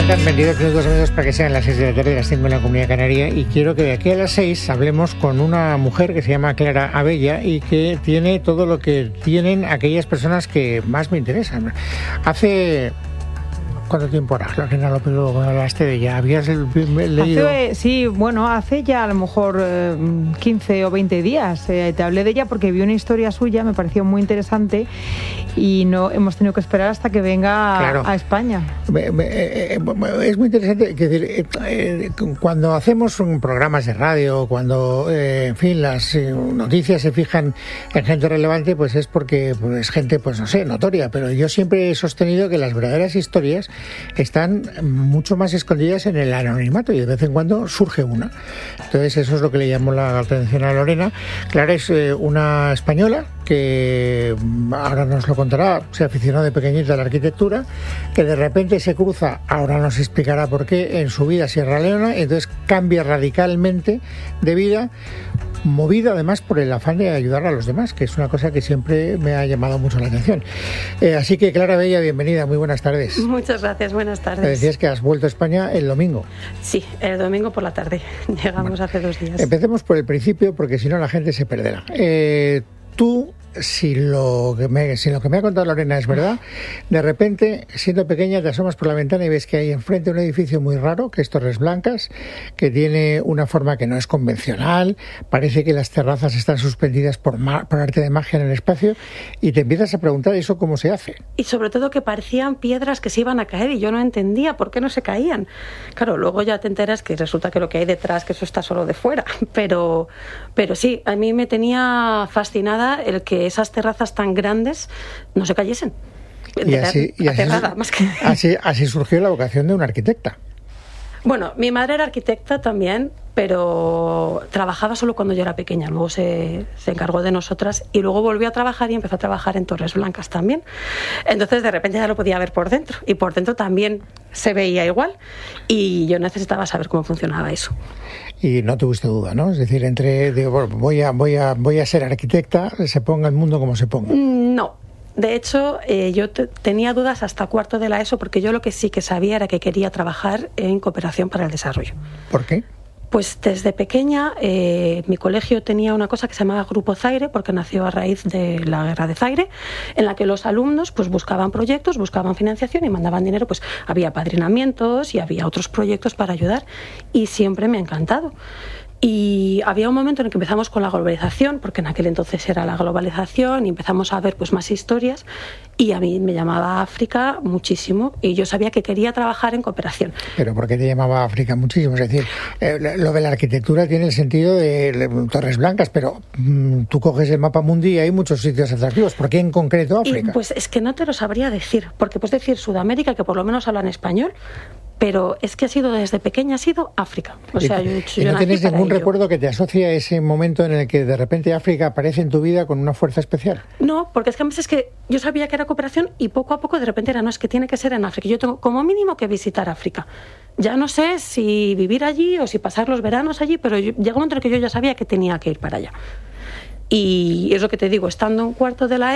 Faltan 22 minutos para que sean las 6 de la tarde, las 5 en la Comunidad Canaria, y quiero que de aquí a las 6 hablemos con una mujer que se llama Clara Abella y que tiene todo lo que tienen aquellas personas que más me interesan. Hace... ¿Cuánto tiempo hará, Lorena López, luego hablaste de ella? ¿Habías leído? Hace ya a lo mejor 15 o 20 días te hablé de ella porque vi una historia suya, me pareció muy interesante y no hemos tenido que esperar hasta que venga a España. Es muy interesante, cuando hacemos programas de radio, cuando en fin las noticias se fijan en gente relevante, pues es porque es gente, pues no sé, notoria, pero yo siempre he sostenido que las verdaderas historias están mucho más escondidas en el anonimato y de vez en cuando surge una. Entonces eso es lo que le llamó la atención a Lorena. Clara es una española que ahora nos lo contará, se aficionó de pequeñita a la arquitectura, que de repente se cruza, ahora nos explicará por qué, en su vida a Sierra Leona, y entonces cambia radicalmente de vida, movida además por el afán de ayudar a los demás, que es una cosa que siempre me ha llamado mucho la atención. Así que Clara Abella, bienvenida, muy buenas tardes. Muchas gracias, buenas tardes. Me decías que has vuelto a España el domingo. Sí, el domingo por la tarde, llegamos hace 2 días. Empecemos por el principio, porque si no la gente se perderá. Tú, si lo que me ha contado Lorena es verdad, de repente, siendo pequeña, te asomas por la ventana y ves que hay enfrente un edificio muy raro, que es Torres Blancas, que tiene una forma que no es convencional, parece que las terrazas están suspendidas por arte de magia en el espacio, y te empiezas a preguntar eso cómo se hace. Y sobre todo que parecían piedras que se iban a caer y yo no entendía por qué no se caían. Claro, luego ya te enteras que resulta que lo que hay detrás, que eso está solo de fuera, pero sí, a mí me tenía fascinada el que esas terrazas tan grandes no se cayesen. Así surgió la vocación de una arquitecta. Bueno, mi madre era arquitecta también, pero trabajaba solo cuando yo era pequeña. Luego se encargó de nosotras y luego volvió a trabajar y empezó a trabajar en Torres Blancas también. Entonces de repente ya lo podía ver por dentro y por dentro también se veía igual y yo necesitaba saber cómo funcionaba eso. Y no tuviste duda, ¿no? Es decir, voy a ser arquitecta, se ponga el mundo como se ponga. No. De hecho, yo tenía dudas hasta cuarto de la ESO porque yo lo que sí que sabía era que quería trabajar en cooperación para el desarrollo. ¿Por qué? Pues desde pequeña mi colegio tenía una cosa que se llamaba Grupo Zaire, porque nació a raíz de la guerra de Zaire, en la que los alumnos pues buscaban proyectos, buscaban financiación y mandaban dinero, pues había apadrinamientos y había otros proyectos para ayudar y siempre me ha encantado. Y había un momento en el que empezamos con la globalización, porque en aquel entonces era la globalización y empezamos a ver pues más historias y a mí me llamaba África muchísimo y yo sabía que quería trabajar en cooperación. ¿Pero por qué te llamaba África muchísimo? Es decir, lo de la arquitectura tiene el sentido de Torres Blancas, pero tú coges el mapa mundi y hay muchos sitios atractivos. ¿Por qué en concreto África? Pues es que no te lo sabría decir, porque puedes decir Sudamérica, que por lo menos hablan español, pero es que desde pequeña ha sido África. O sea, yo no tienes ningún recuerdo que te asocie a ese momento en el que de repente África aparece en tu vida con una fuerza especial? No, porque es que a veces que yo sabía que era cooperación y poco a poco de repente es que tiene que ser en África. Yo tengo como mínimo que visitar África. Ya no sé si vivir allí o si pasar los veranos allí, pero llegó un momento en el que yo ya sabía que tenía que ir para allá. Y es lo que te digo, estando en cuarto de la